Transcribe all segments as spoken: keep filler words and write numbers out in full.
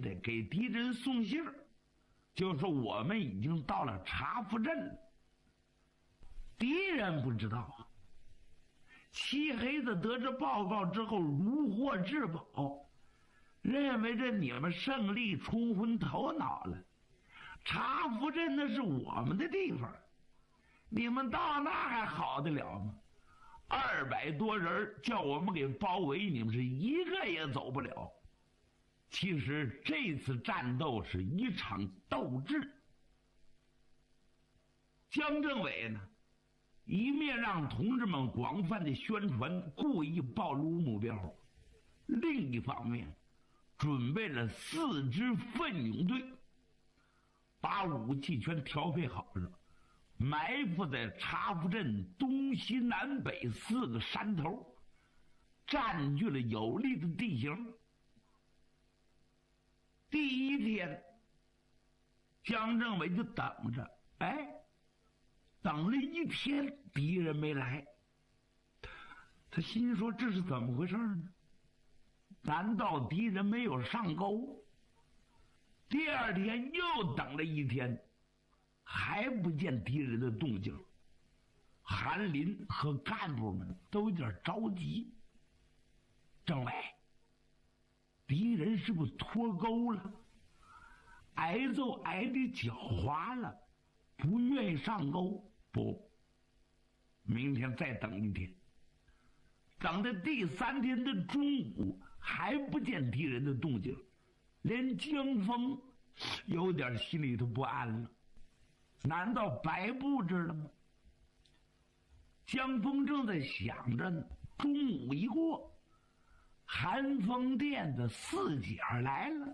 的给敌人送信儿，就说我们已经到了查夫镇了。敌人不知道啊。漆黑子得知报告之后如获至宝，认为这你们胜利冲昏头脑了。查夫镇那是我们的地方，你们到那还好得了吗？二百多人叫我们给包围，你们是一个也走不了。其实这次战斗是一场斗智。江政委呢，一面让同志们广泛的宣传，故意暴露目标；另一方面，准备了四支奋勇队，把武器全调配好了，埋伏在查夫镇东西南北四个山头，占据了有利的地形。第一天，江政委就等着，哎，等了一天，敌人没来。他心说这是怎么回事呢？难道敌人没有上钩？第二天又等了一天，还不见敌人的动静。韩林和干部们都有点着急。政委，敌人是不是脱钩了？挨揍挨得狡猾了，不愿意上钩。不，明天再等一天。等到第三天的中午，还不见敌人的动静，连江峰有点心里头不安了。难道白布置了吗？江峰正在想着呢，中午一过，寒风店的四姐来了。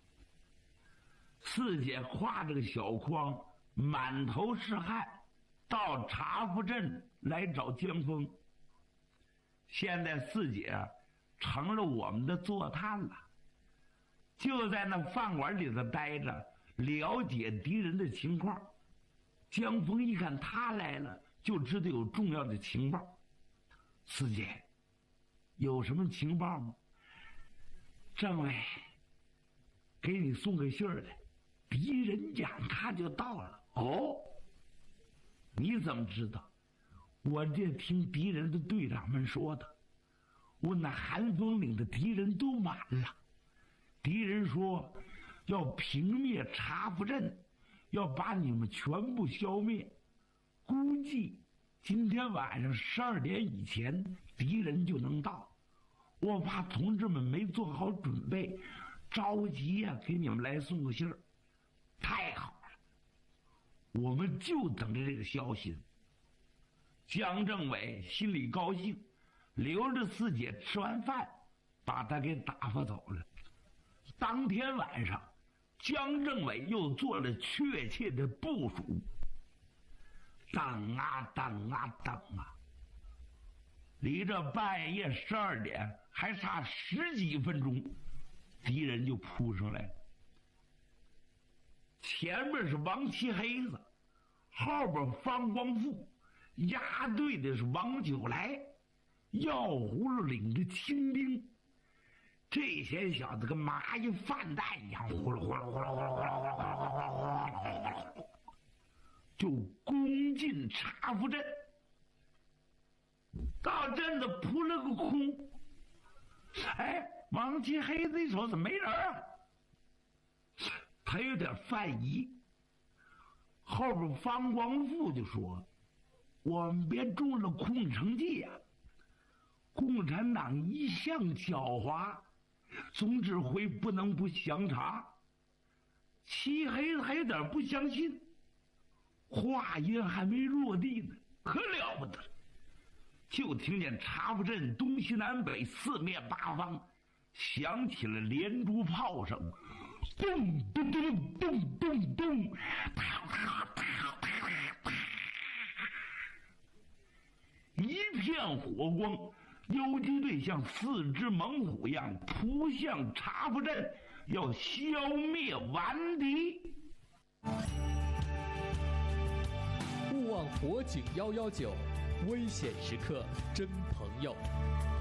四姐挎着个小筐，满头是汗，到查夫镇来找江峰。现在四姐成了我们的坐探了，就在那饭馆里头待着，了解敌人的情况。江峰一看他来了，就知道有重要的情报。四姐，有什么情报吗？政委，给你送个信儿来，敌人眼看就到了。哦，你怎么知道？我这听敌人的队长们说的，我那寒风岭的敌人都满了。敌人说要平灭查夫镇，要把你们全部消灭。估计今天晚上十二点以前，敌人就能到。我怕同志们没做好准备，着急呀、啊，给你们来送个信儿。太好了，我们就等着这个消息。江政委心里高兴，留着四姐吃完饭，把她给打发走了。当天晚上，江政委又做了确切的部署。等啊等啊等啊，离这半夜十二点还差十几分钟，敌人就扑上来了。前面是王七黑子，后边方光富，押队的是王九来，药葫芦领着清兵。这些小子跟蚂蚁饭蛋一样，呼噜呼噜呼噜呼噜呼噜呼噜呼噜呼噜呼噜，就攻进查夫镇。到镇子扑了个空，哎，王七黑子一瞅怎么没人啊？他有点犯疑。后边方光富就说：“我们别中了空城计呀、啊！共产党一向狡猾，总指挥不能不详查。”漆黑子还有点不相信，话音还没落地呢，可了不得了！就听见查夫镇东西南北四面八方响起了连珠炮声，咚咚咚咚咚咚，一片火光，游击队像四只猛虎一样扑向查夫镇，要消灭顽敌。 勿忘火警幺幺九，危险时刻真朋友。